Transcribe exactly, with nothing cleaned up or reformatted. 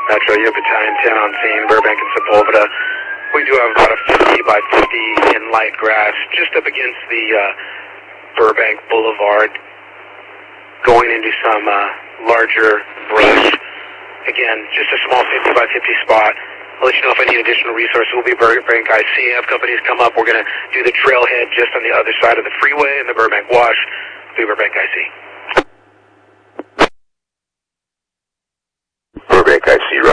Metro, you have Battalion ten on scene, Burbank and Sepulveda. We do have about a fifty by fifty in light grass just up against the uh, Burbank Boulevard, going into some uh, larger brush. Again, just a small fifty by fifty spot. I'll let you know if I need additional resources. We'll be Burbank I C. Have companies come up. We're going to do the trailhead just on the other side of the freeway in the Burbank Wash. We'll be Burbank I C. Burbank I C.